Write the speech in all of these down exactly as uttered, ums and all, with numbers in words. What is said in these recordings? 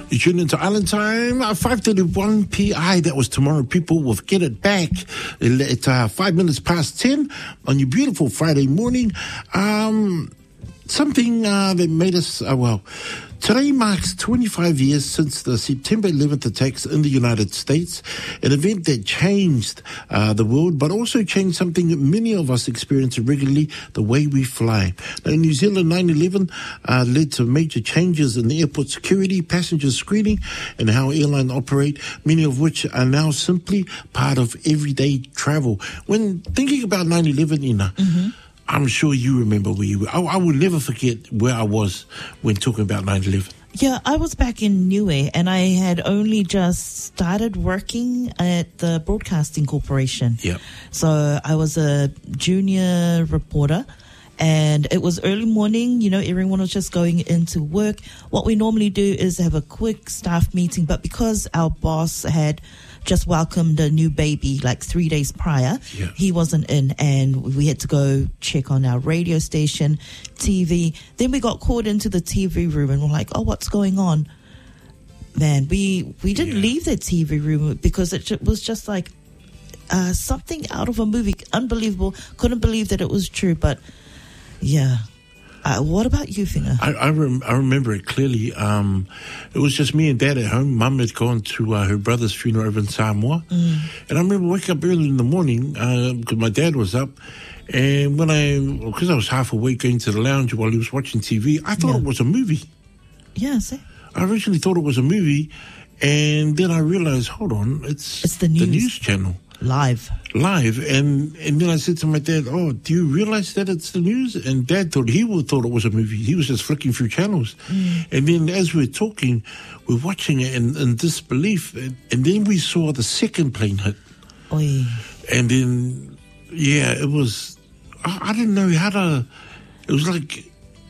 You tune into Island Time, uh, five thirty-one P I. That was Tomorrow People with Get It Back. It's uh, five minutes past ten on your beautiful Friday morning. Um, something uh, that made us, uh, well, today marks twenty-five years since the September eleventh attacks in the United States, an event that changed uh, the world, but also changed something that many of us experience regularly, the way we fly. Now, in New Zealand, nine eleven uh, led to major changes in the airport security, passenger screening, and how airlines operate, many of which are now simply part of everyday travel. When thinking about nine eleven, Ina, mm-hmm. I'm sure you remember where you were. I, I will never forget where I was when talking about nine eleven. Yeah, I was back in Niue, and I had only just started working at the Broadcasting Corporation. Yeah. So I was a junior reporter, and it was early morning. You know, everyone was just going into work. What we normally do is have a quick staff meeting, but because our boss had just welcomed a new baby like three days prior, yeah. he wasn't in, and we had to go check on our radio station, T V. Then we got called into the T V room, and we're like, oh, what's going on? Man, we, we didn't yeah. leave the T V room because it ju- was just like uh, something out of a movie. Unbelievable. Couldn't believe that it was true, but yeah. Uh, what about you, Finger? I I, rem- I remember it clearly. Um, it was just me and Dad at home. Mum had gone to uh, her brother's funeral over in Samoa. Mm. And I remember waking up early in the morning because uh, my dad was up. And when I, because I was half awake going to the lounge while he was watching T V, I thought yeah. it was a movie. Yeah, see? I originally thought it was a movie. And then I realized, hold on, it's, it's the, news. the news channel. Live. Live. And and then I said to my dad, oh, do you realize that it's the news? And Dad thought he would thought it was a movie. He was just flicking through channels. Mm. And then as we're talking, we're watching it in, in disbelief. And, and then we saw the second plane hit. Oy. And then, yeah, it was, I, I didn't know how to, it was like,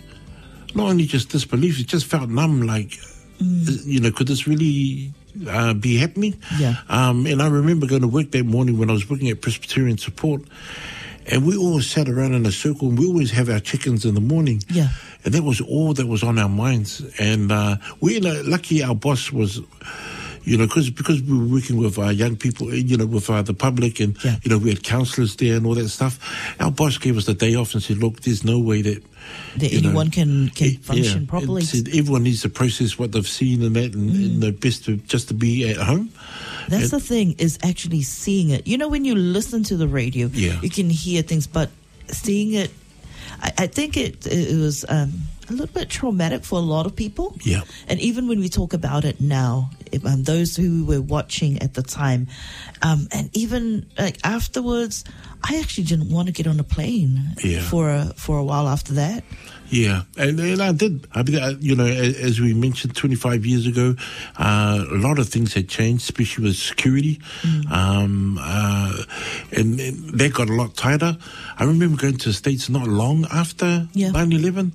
not only just disbelief, it just felt numb, like, mm. you know, could this really Uh, be happening? Yeah. Um, and I remember going to work that morning when I was working at Presbyterian Support, and we all sat around in a circle, and we always have our chickens in the morning. Yeah. And that was all that was on our minds. And uh, we, you know, lucky our boss was, you know, because because we were working with uh, young people, you know, with uh, the public, and yeah. you know, we had counsellors there and all that stuff. Our boss gave us the day off and said, "Look, there's no way that." That anyone know, can, can it, function yeah, properly. Said everyone needs to process what they've seen and that, and, mm. and the best to just to be at home. That's and, the thing, is actually seeing it. You know, when you listen to the radio, yeah. you can hear things, but seeing it, I, I think it, it was um, a little bit traumatic for a lot of people. Yeah. And even when we talk about it now, if, um, those who were watching at the time, um, and even like afterwards, I actually didn't want to get on a plane yeah. for a, for a while after that. Yeah, and, and I did. I mean, you know, as we mentioned, twenty-five years ago, uh, a lot of things had changed, especially with security, mm. um, uh, and, and that got a lot tighter. I remember going to the States not long after yeah. nine eleven,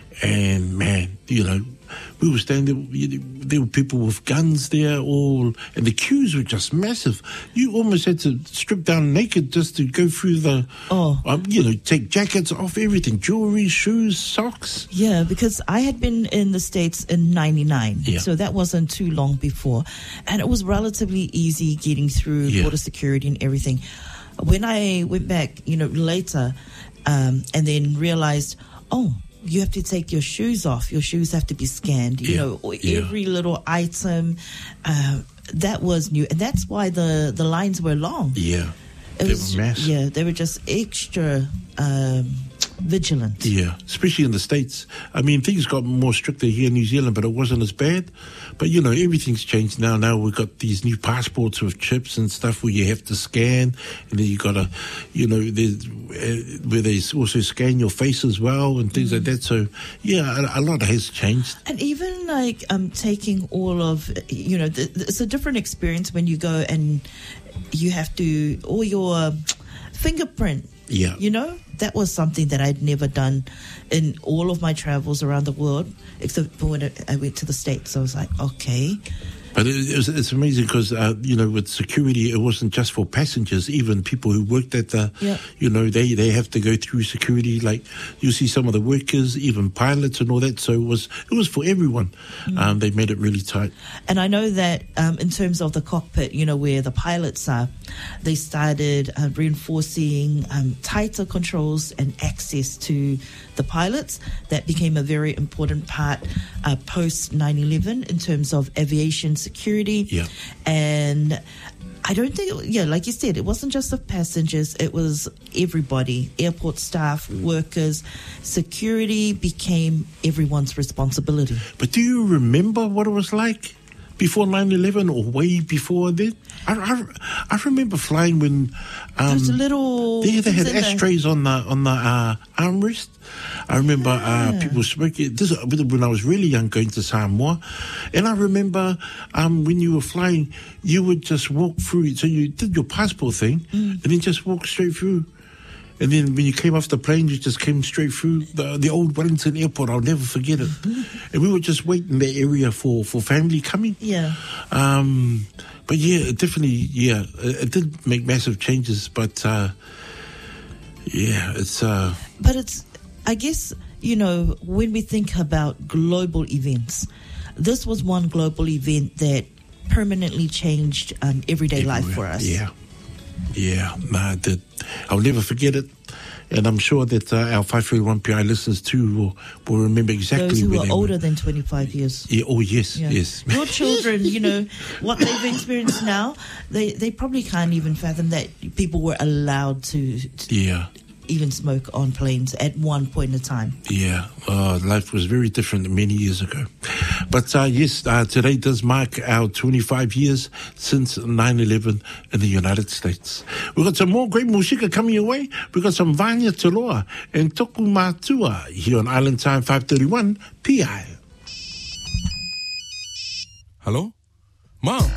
and man, you know, we were standing there, there were people with guns there, all, and the queues were just massive. You almost had to strip down naked just to go through the, oh. um, you know, take jackets off, everything, jewelry, shoes, socks. Yeah, because I had been in the States in ninety-nine, yeah. so that wasn't too long before, and it was relatively easy getting through yeah. border security and everything. When I went back, you know, later, um, and then realized, oh, you have to take your shoes off. Your shoes have to be scanned. You yeah. know, yeah. every little item. Uh, that was new. And that's why the, the lines were long. Yeah. It they was, were massive. Yeah, they were just extra um, vigilant. Yeah, especially in the States. I mean, things got more stricter here in New Zealand, but it wasn't as bad. But, you know, everything's changed now. Now we've got these new passports with chips and stuff where you have to scan. And then you got to, you know, uh, where they also scan your face as well and things mm. like that. So, yeah, a, a lot has changed. And even, like, um, taking all of, you know, th- it's a different experience when you go and you have to, all your uh, fingerprint. Yeah. You know, that was something that I'd never done in all of my travels around the world, except for when I went to the States. So I was like, okay, But it, it was, it's amazing because, uh, you know, with security, it wasn't just for passengers. Even people who worked at the, Yep. you know, they, they have to go through security. Like you see some of the workers, even pilots and all that. So it was it was for everyone. Mm. Um, they made it really tight. And I know that um, in terms of the cockpit, you know, where the pilots are, they started uh, reinforcing um, tighter controls and access to the pilots. That became a very important part uh, post nine eleven in terms of aviation security. Yeah. And I don't think, it, yeah, like you said, it wasn't just the passengers, it was everybody, airport staff, workers. Security became everyone's responsibility. But do you remember what it was like before nine eleven or way before then? I, I, I remember flying when um, There's a little yeah, they had things in there. ashtrays on the on the uh, armrest. I remember uh, Yeah. people smoking. This when I was really young, going to Samoa, and I remember um, when you were flying, you would just walk through. So you did your passport thing, Mm. and then just walk straight through. And then when you came off the plane, you just came straight through the, the old Wellington Airport. I'll never forget it. And we would just wait in that area for, for family coming. Yeah. Um, but yeah, it definitely, yeah, it, it did make massive changes. But uh, yeah, it's... Uh, But it's, I guess, you know, when we think about global events, this was one global event that permanently changed um, everyday life for us. Yeah. Yeah, nah, I did. I'll never forget it. And I'm sure that uh, our five thirty-one P I listeners too will, will remember exactly Those who where are they older were. than twenty-five years. Yeah, oh, yes, Yeah. yes. Your children, you know, what they've experienced now, they, they probably can't even fathom that people were allowed to, to Yeah. even smoke on planes at one point in time. Yeah, uh, life was very different many years ago. But uh, yes, uh, today does mark our twenty-five years since nine eleven in the United States. We've got some more great musika coming your way. We've got some Vanya Toloa and Toku Matua here on Island Time five thirty-one P I. Hello? Mom.